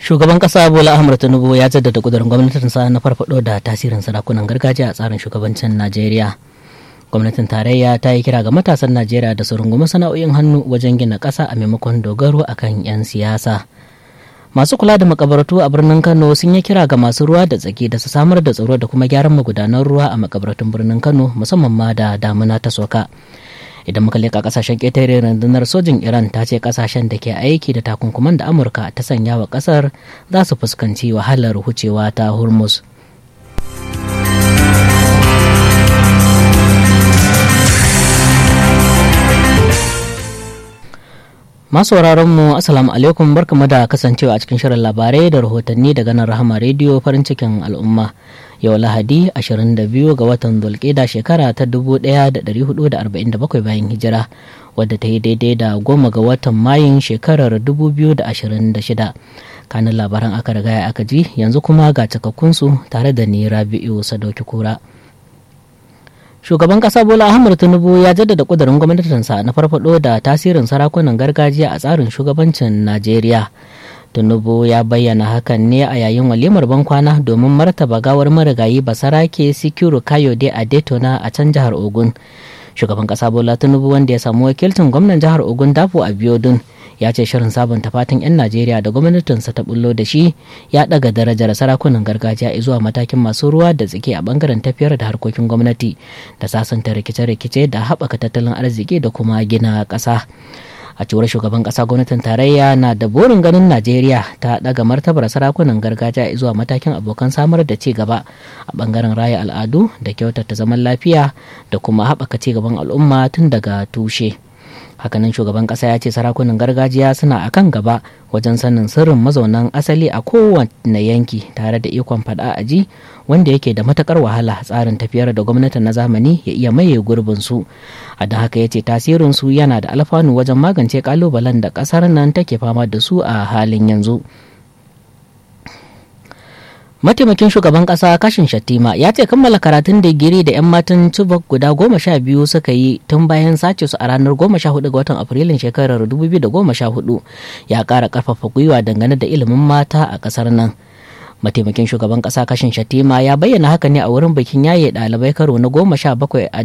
Shugaban ƙasa Bola Ahmed Tinubu ya jaddada ƙudurin gwamnatinsa na farfaɗo da tasirin sarakunan gargajiya a tsarin shugabancin Najeriya. Gwamnatin tarayya ta yi kira ga matasan Najeriya da su rungumi sana'o'in hannu wajen gina ƙasa a maimakon dogaro akan 'yan siyasa. Masu kula da makabaratu a birnin Kano sun yi kira ga masu ruwa da tsaki da su samar da tsaro da kuma gyaran magudanan ruwa a makabaratun birnin Kano musamman ma da damuna ta soka. Idan muka leƙa ƙasashen ƙetare, rundunar sojin Iran ta ce ƙasashen da ke aiki da takunkuman da Amurka ta sanya wa ƙasar za su fuskanci wahalar hucewa ta Hormuz. Masu mu Assalamu alaikum, barkamu da kasancewa a cikin shirin labarai da rahotanni daga nan Rahama Radio farin cikin al'umma. Yau Lahadi 22 ga watan Dhulqa'da shekara ta 1447 bayan hijira, wadda ta yi daidai da 10 ga watan Mayun shekarar 2026. Kanin labaran aka riga aka ji, yanzu kuma ga cikakkunsu tare da ni Rabi'u Sadauki Kura. Shugaban ƙasa Bola Ahmed Tinubu ya jaddada ƙudurin gwamnatinsa na farfaɗo da tasirin sarakunan gargajiya a tsarin shugabancin Najeriya. Tinubu ya bayyana hakan ne a yayin walimar bankwana domin martaba gawar marigayi Basarake Sikiru Kayode a Daytona a can jihar Ogun. Shugaban ƙasa Bola Tinubu, wanda ya samu wakilcin gwamnan jihar Ogun Dafo Abiodun, ya ce shirin sabunta fatan 'yan Najeriya da gwamnatinsa ta bullo da shi ya ɗaga darajar sarakunan gargajiya zuwa matakin masu ruwa da tsaki a bangaren tafiyar da harkokin gwamnati da sasanta rikice-rikice da haɓaka tattalin arziki da kuma gina ƙasa. A cewar shugaban ƙasa, gwamnatin tarayya na da burin ganin Najeriya ta ɗaga martabar sarakunan gargajiya zuwa matakin abokan samar da ci gaba a bangaren raya al'adu da kyautata zaman lafiya da kuma haɓaka ci gaban al'umma tun daga tushe. Hakanan shugaban ƙasa ya ce sarakunan gargajiya suna a kan gaba wajen sanin sirrin mazaunan asali a kowane yanki tare da ikon faɗa a ji wanda yake da matakar wahala tsarin tafiyar da gwamnatin na zamani ya iya maye gurbin su. A da haka ya ce tasirin su yana da alfanu wajen magance kalubalen da ƙasar nan take fama da su a halin yanzu. Mataimakin shugaban ƙasa Kashim Shettima ya ce kammala karatun digiri da 'yan matan Chibok guda 12 suka yi tun bayan sace su a ranar 14 ga watan Afrilun shekarar 2014 ya ƙara ƙarfafa gwiwa dangane da ilimin mata a ƙasar nan. Mataimakin shugaban ƙasa Kashim Shettima ya bayyana haka ne a wurin bikin yaye ɗalibai karo na 17 a